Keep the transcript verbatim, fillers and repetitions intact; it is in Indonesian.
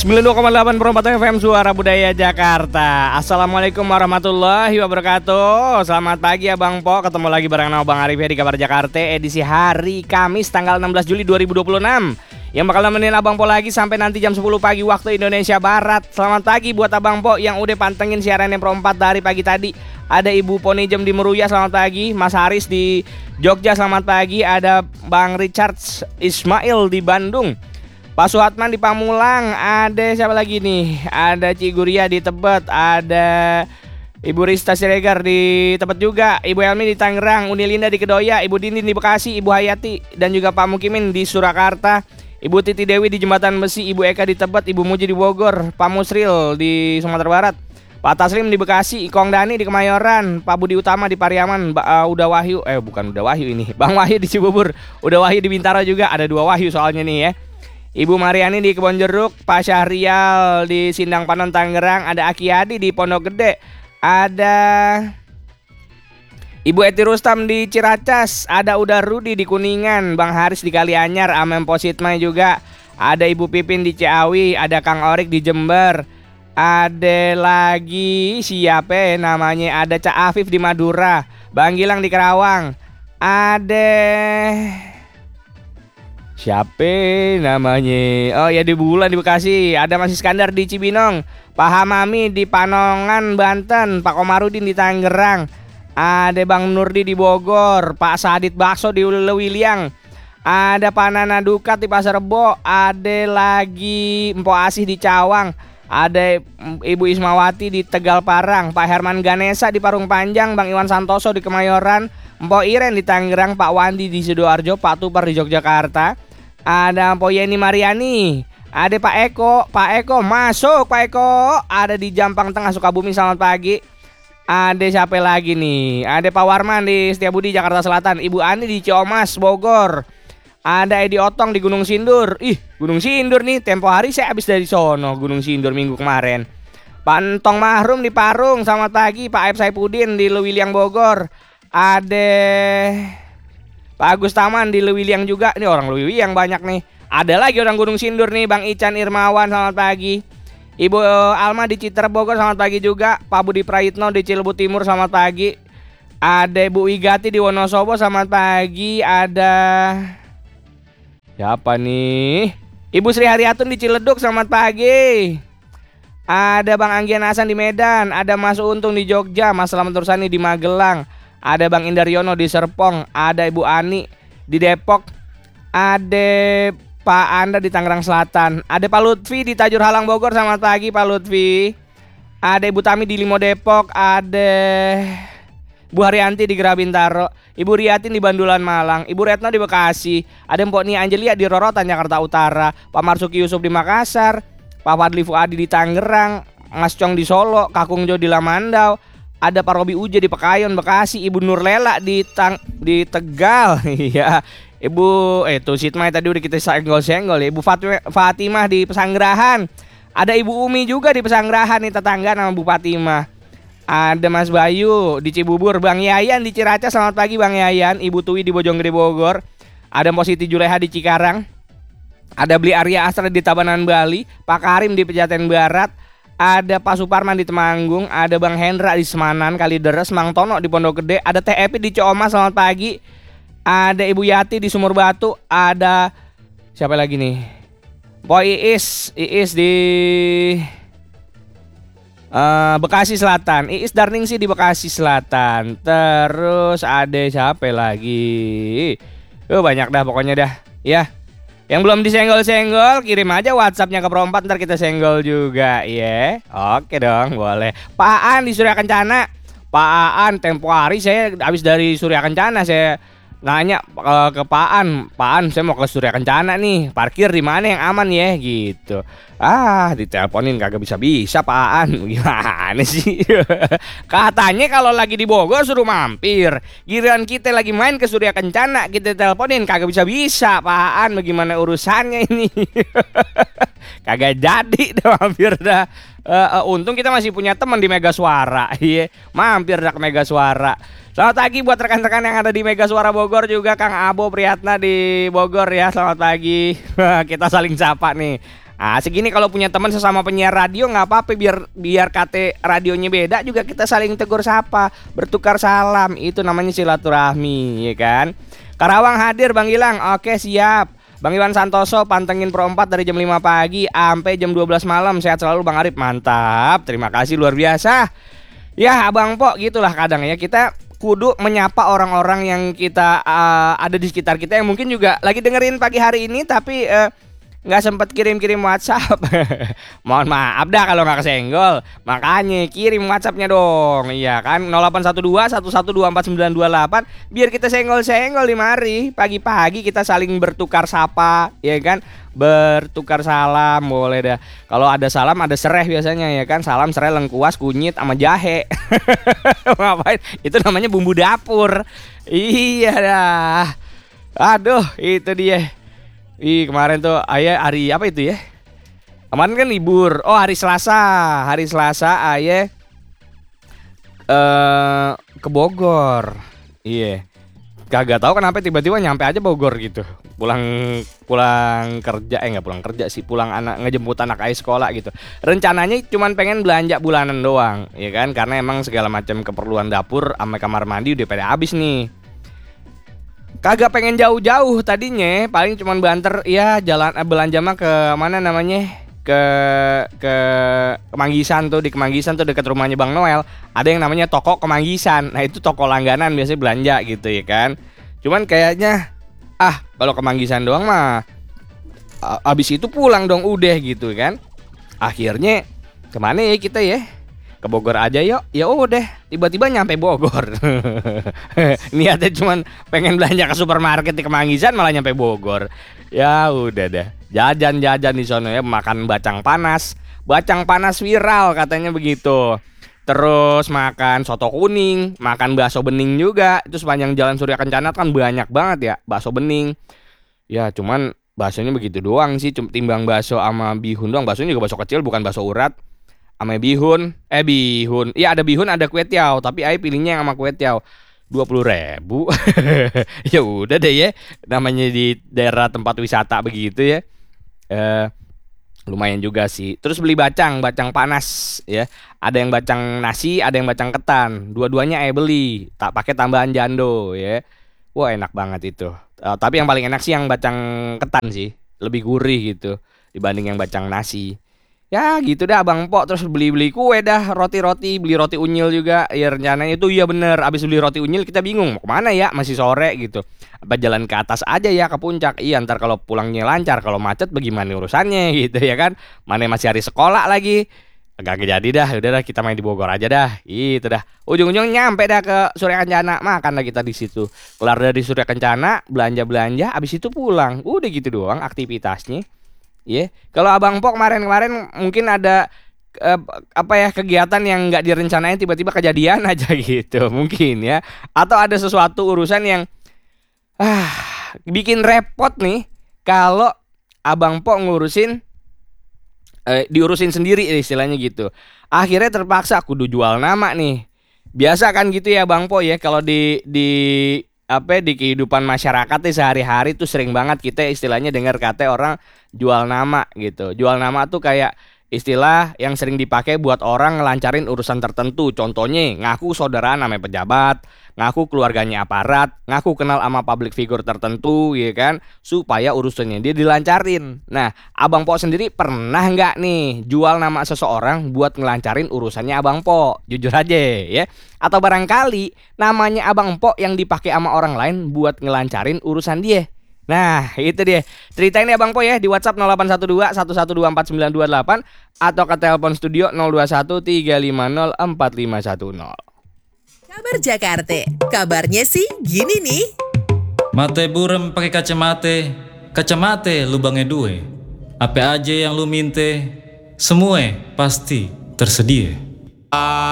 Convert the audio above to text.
sembilan puluh dua koma delapan Perempat F M Suara Budaya Jakarta. Assalamualaikum warahmatullahi wabarakatuh. Selamat pagi Abang Po. Ketemu lagi bareng nama Bang Arif ya di Kabar Jakarta edisi hari Kamis tanggal enam belas Juli dua ribu dua puluh enam, yang bakal nemenin Abang Po lagi sampai nanti jam sepuluh pagi waktu Indonesia Barat. Selamat pagi buat Abang Po yang udah pantengin siarannya Perempat dari pagi tadi. Ada Ibu Ponijem di Meruya, selamat pagi. Mas Haris di Jogja, selamat pagi. Ada Bang Richard Ismail di Bandung, Pak Suhatman di Pamulang, ada siapa lagi nih? Ada Ciguria di Tebet, ada Ibu Rista Siregar di Tebet juga, Ibu Elmi di Tangerang, Unilinda di Kedoya, Ibu Dindin di Bekasi, Ibu Hayati dan juga Pak Mukimin di Surakarta, Ibu Titi Dewi di Jembatan Besi, Ibu Eka di Tebet, Ibu Muji di Bogor, Pak Musril di Sumatera Barat, Pak Taslim di Bekasi, Kong Dani di Kemayoran, Pak Budi Utama di Pariaman, uh, Uda Wahyu, eh bukan Uda Wahyu ini, Bang Wahyu di Cibubur, Uda Wahyu di Bintaro juga, ada dua Wahyu soalnya nih ya. Ibu Mariani di Kebonjeruk, Pak Syahrial di Sindang Panon Tangerang, ada Aki Adi di Pondok Gede, ada Ibu Eti Rustam di Ciracas, ada Uda Rudi di Kuningan, Bang Haris di Kalianyar, Amem Positmai juga, ada Ibu Pipin di Ciawi, ada Kang Orik di Jember, ada lagi siapa namanya, ada Cak Afif di Madura, Bang Gilang di Kerawang, ada siapa namanya? Oh ya di Bulan di Bekasi, ada Mas Iskandar di Cibinong, Pak Hamami di Panongan Banten, Pak Komarudin di Tangerang, ada Bang Nurdi di Bogor, Pak Sadit Bakso di Lewiliang, ada Pak Nana Dukat di Pasar Rebo, ada lagi Mpo Asih di Cawang, ada Ibu Ismawati di Tegal Parang, Pak Herman Ganesa di Parung Panjang, Bang Iwan Santoso di Kemayoran, Mpo Iren di Tangerang, Pak Wandi di Sidoarjo, Pak Tupar di Yogyakarta, ada Mpo Yeni Mariani, ada Pak Eko, Pak Eko masuk Pak Eko, ada di Jampang Tengah Sukabumi, selamat pagi. Ada siapa lagi nih? Ada Pak Warman di Setiabudi Jakarta Selatan, Ibu Ani di Ciomas Bogor, ada Edi Otong di Gunung Sindur. Ih, Gunung Sindur nih, tempo hari saya habis dari sono Gunung Sindur minggu kemarin. Pak Entong Mahrum di Parung, selamat pagi. Pak Aib Saipudin di Lewiliang Bogor, ada Pak Agus Taman di Lewiliang juga. Ini orang Lewiliang banyak nih. Ada lagi orang Gunung Sindur nih, Bang Ican Irmawan, selamat pagi. Ibu Alma di Citer Bogor, selamat pagi juga. Pak Budi Prayitno di Cilebut Timur, selamat pagi. Ada Bu Wigati di Wonosobo, selamat pagi. Ada siapa nih? Ibu Sri Haryatun di Ciledug, selamat pagi. Ada Bang Anggian Hasan di Medan, ada Mas Untung di Jogja, Mas Slamet Nursani di Magelang, ada Bang Indaryono di Serpong, ada Ibu Ani di Depok, ada Pak Anda di Tangerang Selatan, ada Pak Lutfi di Tajur Halang Bogor, selamat pagi Pak Lutfi. Ada Ibu Tami di Limo Depok, ada Bu Haryanti di Gerabintaro, Ibu Riatin di Bandulan Malang, Ibu Retno di Bekasi, ada Mpok Nia Angelia di Rorotan Jakarta Utara, Pak Marsuki Yusuf di Makassar, Pak Fadli Fuadi di Tangerang, Mas Cong di Solo, Kakung Jo di Lamandau, ada Pak Robi Uje di Pekayon Bekasi, Ibu Nurlela di Tang di Tegal, iya. Ibu eh tuh Sitmai tadi udah kita senggol-senggol ya. Ibu Fatimah di Pesanggerahan, ada Ibu Umi juga di Pesanggerahan nih, tetangga nama Bu Fatimah. Ada Mas Bayu di Cibubur, Bang Yayan di Ciracas, selamat pagi Bang Yayan. Ibu Tui di Bojonggede Bogor, ada Mbok Siti Juleha di Cikarang, ada Beli Arya Astra di Tabanan Bali, Pak Karim di Pejaten Barat, ada Pak Suparman di Temanggung, ada Bang Hendra di Semanan Kalideres, Mang Tono di Pondok Gede, ada Teh Epi di Ciomas, selamat pagi. Ada Ibu Yati di Sumur Batu, ada siapa lagi nih? Po Iis, Iis di Uh, Bekasi Selatan, Iis Darningsi di Bekasi Selatan. Terus ada siapa lagi? Oh banyak dah pokoknya dah. Ya, yang belum disenggol-senggol kirim aja WhatsAppnya ke Perempat, ntar kita senggol juga ya. Oke dong, boleh. Pak Aan di Surya Kencana. Pak Aan, tempo hari saya habis dari Surya Kencana, saya nanya uh, ke Pak Aan, Pak Aan saya mau ke Surya Kencana nih, parkir di mana yang aman ya gitu. Ah, diteleponin kagak bisa-bisa Pak Aan. Gimana sih? Katanya kalau lagi di Bogor suruh mampir, giliran kita lagi main ke Surya Kencana kita teleponin kagak bisa-bisa Pak Aan, bagaimana urusannya ini? Kagak jadi dah mampir dah. Uh, uh, untung kita masih punya teman di Mega Suara. Iya, mampir dah ke Mega Suara. Selamat pagi buat rekan-rekan yang ada di Mega Suara Bogor juga, Kang Abo Priyatna di Bogor ya. Selamat pagi. Kita saling sapa nih. Ah, segini kalau punya teman sesama penyiar radio nggak apa-apa, biar biar K T radionya beda juga kita saling tegur sapa, bertukar salam, itu namanya silaturahmi, ya kan? Karawang hadir Bang Gilang. Oke, siap. Bang Iwan Santoso pantengin Pro empat dari jam lima pagi sampai jam dua belas malam. Sehat selalu Bang Arif. Mantap. Terima kasih luar biasa. Ya, Abang Po, gitulah kadang ya, kita kudu menyapa orang-orang yang kita uh, ada di sekitar kita yang mungkin juga lagi dengerin pagi hari ini tapi uh, nggak sempet kirim-kirim WhatsApp. Mohon maaf dah kalau nggak kesenggol. Makanya kirim WhatsAppnya dong. Iya kan, nol delapan satu dua satu satu dua empat sembilan dua delapan, biar kita senggol-senggol di mari. Pagi-pagi kita saling bertukar sapa, ya kan? Bertukar salam boleh dah. Kalau ada salam ada sereh biasanya, ya kan? Salam, sereh, lengkuas, kunyit sama jahe. Ngapain? Itu namanya bumbu dapur. Iya dah. Aduh, itu dia. Ih, kemarin tuh ayah hari apa itu ya? Kemarin kan libur. Oh, hari Selasa. Hari Selasa ayah eh ke Bogor. Iya. Kagak tahu kenapa tiba-tiba nyampe aja Bogor gitu. Pulang pulang kerja eh nggak pulang kerja sih, pulang anak ngejemput anak ayah sekolah gitu. Rencananya cuman pengen belanja bulanan doang, ya kan? Karena emang segala macam keperluan dapur sama kamar mandi udah pada habis nih. Kagak pengen jauh-jauh tadinya, paling cuman banter ya jalan eh, belanja mah ke mana namanya? Ke ke Kemanggisan tuh, di Kemanggisan tuh dekat rumahnya Bang Noel. Ada yang namanya toko Kemanggisan. Nah, itu toko langganan biasanya belanja gitu ya kan. Cuman kayaknya ah, kalau Kemanggisan doang mah abis itu pulang dong udah gitu kan. Akhirnya kemana ya kita ya? Ke Bogor aja yuk. Ya udah, tiba-tiba nyampe Bogor. Niatnya cuman pengen belanja ke supermarket di Kemanggisan malah nyampe Bogor. Ya udah dah. Jajan-jajan di sono ya, makan bacang panas. Bacang panas viral katanya begitu. Terus makan soto kuning, makan bakso bening juga. Itu sepanjang Jalan Surya Kencana kan banyak banget ya bakso bening. Ya cuman baksonya begitu doang sih, timbang bakso sama bihun doang. Baksonya juga bakso kecil bukan bakso urat. Sama bihun, eh bihun, iya ada bihun ada kue tiaw, tapi ayah pilihnya yang sama kue tiaw dua puluh ribu. Ya udah deh ya, namanya di daerah tempat wisata begitu ya, eh, lumayan juga sih. Terus beli bacang, bacang panas ya, ada yang bacang nasi, ada yang bacang ketan, dua-duanya ayah beli, tak pakai tambahan jando ya. Wah enak banget itu, uh, tapi yang paling enak sih yang bacang ketan sih, lebih gurih gitu dibanding yang bacang nasi. Ya gitu dah Bang Pok. Terus beli-beli kue dah, roti-roti, beli roti unyil juga. Ya rencananya itu iya bener, abis beli roti unyil kita bingung mau kemana ya, masih sore gitu. Apa jalan ke atas aja ya ke puncak. Iya ntar kalau pulangnya lancar, kalau macet bagaimana urusannya gitu ya kan. Mana masih hari sekolah lagi. Agak jadi dah, udah dah kita main di Bogor aja dah. Itu dah. Ujung-ujung nyampe dah ke Surya Kencana, makan dah kita di situ. Kelar dari Surya Kencana, belanja-belanja, abis itu pulang. Udah gitu doang aktivitasnya. Iya, yeah. Kalau Abang Pok kemarin-kemarin mungkin ada uh, apa ya kegiatan yang nggak direncanain tiba-tiba kejadian aja gitu, mungkin ya. Atau ada sesuatu urusan yang ah bikin repot nih kalau Abang Pok ngurusin eh, diurusin sendiri istilahnya gitu. Akhirnya terpaksa kudu jual nama nih. Biasa kan gitu ya Bang Po ya, kalau di di apa di kehidupan masyarakat nih sehari-hari tuh sering banget kita istilahnya dengar kata orang jual nama gitu. Jual nama tuh kayak istilah yang sering dipakai buat orang ngelancarin urusan tertentu. Contohnya ngaku saudara namanya pejabat, ngaku keluarganya aparat, ngaku kenal sama public figure tertentu ya kan, supaya urusannya dia dilancarin. Nah, Abang Po sendiri pernah nggak nih jual nama seseorang buat ngelancarin urusannya Abang Po? Jujur aja ya. Atau barangkali namanya Abang Po yang dipakai sama orang lain buat ngelancarin urusan dia. Nah itu dia, ceritain ya Bang Po ya di WhatsApp nol delapan satu dua satu satu dua empat sembilan dua delapan atau ke telepon studio nol dua satu tiga lima nol empat lima satu nol. Kabar Jakarta, kabarnya sih gini nih. Mate burem pakai kacamata, kacamata lubangnya dua. Apa aja yang lu minte, semua pasti tersedia.